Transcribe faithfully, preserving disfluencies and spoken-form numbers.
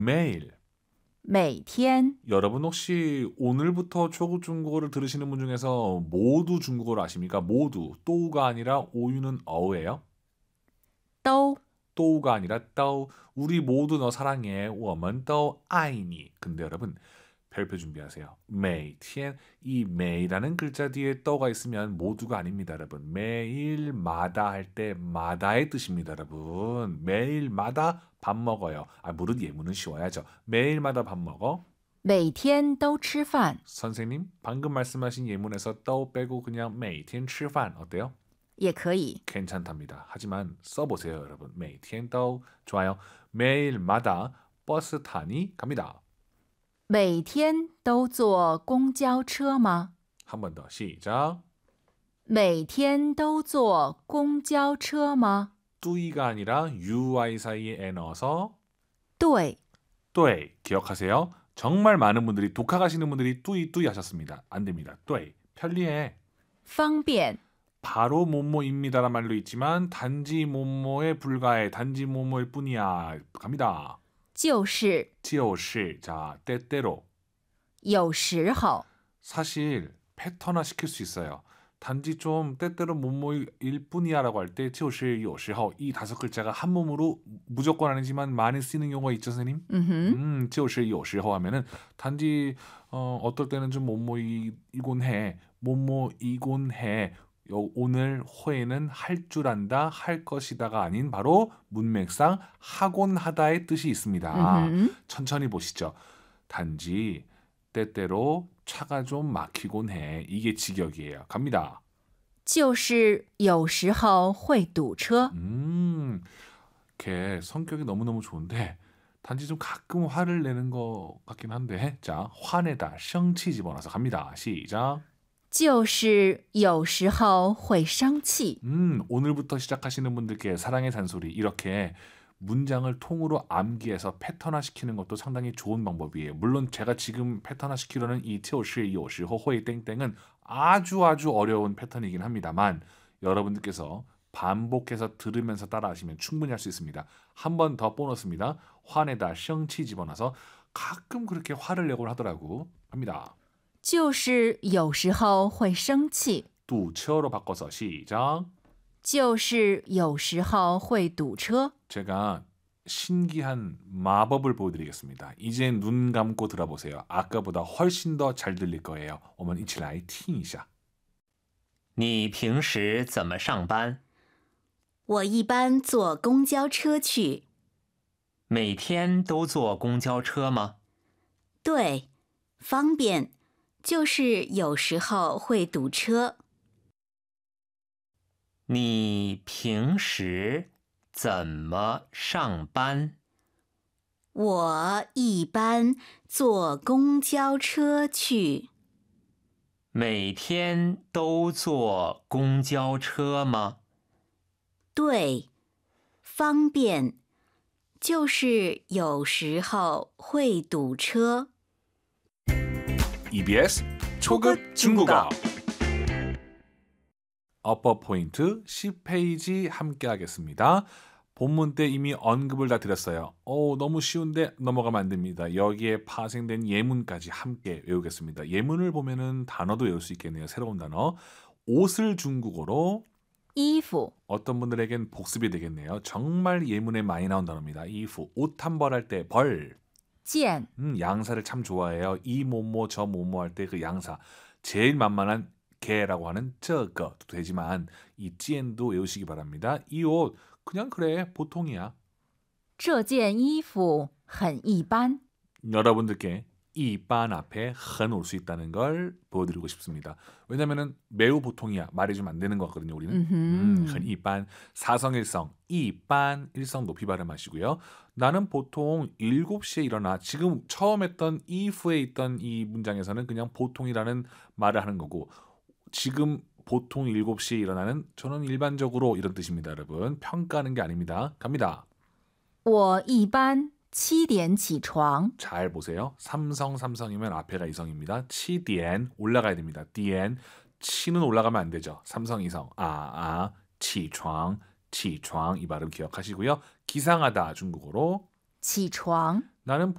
매일. 每天 여러분 혹시 오늘부터 초급 중국어를 들으시는 분 중에서 모두 중국어를 아십니까? 모두. 또우가 아니라 오유는 어우예요. 都 또우가 아니라 떠우. 우리 모두 너 사랑해. 我们都爱你. 근데 여러분 별표 준비하세요. 每天. 이 매일이라는 글자 뒤에 떠가 있으면 모두가 아닙니다, 여러분. 매일마다 할 때 마다의 뜻입니다, 여러분. 매일마다 밥 먹어요. 아, 물은 예문은 쉬워야죠. 매일마다 밥 먹어. 每天都吃饭 선생님, 방금 말씀하신 예문에서 떠 빼고 그냥 每天吃饭 어때요? 也可以 괜찮답니다. 하지만 써보세요, 여러분. 每天都 좋아요. 매일마다 버스 타니 갑니다. 每天都坐公交车吗 한 번 더 시작. 每天都坐公交车吗 뚜이가 아니라 유아이 사이에 에 넣어서 对 뚜이 기억하세요. 정말 많은 분들이 독학하시는 분들이 뚜이 뚜이 하셨습니다. 안 됩니다. 뚜이 편리해. 方便 바로 뭐뭐입니다란 말로 있지만 단지 뭐뭐에 불과해. 단지 뭐뭐일 뿐이야. 갑니다. 就是 지오시 자 때때로 有时候 사실 패턴화 시킬 수 있어요. 단지 좀 때때로 뭐뭐일 뿐이야라고 할 때 지오시 요시하오 이 다섯 글자가 한 몸으로 무조건 아니지만 많이 쓰는 경우가 있죠, 선생님. 음흠. 음, 지오시 요시하오 하면은 단지 어, 어떨 때는 좀 뭐뭐이곤 해, 뭐뭐이곤 해. 요, 오늘 호에는 할 줄 안다, 할 것이다가 아닌 바로 문맥상 하곤 하다의 뜻이 있습니다. 음흠. 천천히 보시죠. 단지 때때로 차가 좀 막히곤 해. 이게 직역이에요. 갑니다. 就是有时候会堵车 음, 걔 성격이 너무너무 좋은데 단지 좀 가끔 화를 내는 것 같긴 한데 자, 화내다, 生气 집어넣어서 갑니다. 시작. 就是有时候会生气 음, 오늘부터 시작하시는 분들께 사랑의 잔소리 이렇게 문장을 통으로 암기해서 패턴화 시키는 것도 상당히 좋은 방법이에요. 물론 제가 지금 패턴화 시키려는 이 티오시 요시 호호이 땡땡은 아주 아주 어려운 패턴이긴 합니다만 여러분들께서 반복해서 들으면서 따라하시면 충분히 할 수 있습니다. 한 번 더 보너스입니다. 화내다, 生气 집어넣어서 가끔 그렇게 화를 내곤 하더라고 합니다. 就是有时候会生气 뚜처로 바꿔서 시작. 就是有时候会堵车 제가 신기한 마법을 보여드리겠습니다. 이제 눈 감고 들어보세요. 아까보다 훨씬 더 잘 들릴 거예요. 我们一起来听一下. 你平时怎么上班？ 我一般坐公交车去。 每天都坐公交车吗？ 对，方便，就是有时候会堵车。 你平时怎么上班？ 我一般坐公交车去。 每天都坐公交车吗？ 对，方便，就是有时候会堵车。 이비에스 초급 중국어 어퍼 포인트 십 페이지 함께 하겠습니다. 본문 때 이미 언급을 다 드렸어요. 오, 너무 쉬운데 넘어가면 안 됩니다. 여기에 파생된 예문까지 함께 외우겠습니다. 예문을 보면은 단어도 외울 수 있겠네요. 새로운 단어. 옷을 중국어로 衣服 어떤 분들에겐 복습이 되겠네요. 정말 예문에 많이 나온 단어입니다. 이후 옷 한 벌 할 때 벌. 见 음, 양사를 참 좋아해요. 이 뭐뭐 저 뭐뭐 할 때 그 양사. 제일 만만한 개라고 하는 这个도 되지만 이 찌엔도 외우시기 바랍니다. 이 옷 그냥 그래 보통이야. 这件衣服很一般 여러분들께 이반 앞에 흔 올 수 있다는 걸 보여드리고 싶습니다. 왜냐면은 매우 보통이야 말이 좀 안 되는 것 같거든요. 우리는 음흠. 음, 흔 이반 사성일성 이반 일성 높이 발음하시고요. 나는 보통 일곱 시에 일어나. 지금 처음 했던 이후에 있던 이 문장에서는 그냥 보통이라는 말을 하는 거고 지금 보통 일곱 시에 일어나는 저는 일반적으로 이런 뜻입니다. 여러분 평가하는 게 아닙니다. 갑니다. 我一般七点起床 잘 보세요. 삼성 삼성이면 앞에가 이성입니다. 치디엔 올라가야 됩니다. 디엔 치는 올라가면 안 되죠. 삼성 이성 아아 치床치床이 발음 기억하시고요. 기상하다 중국어로 起床 나는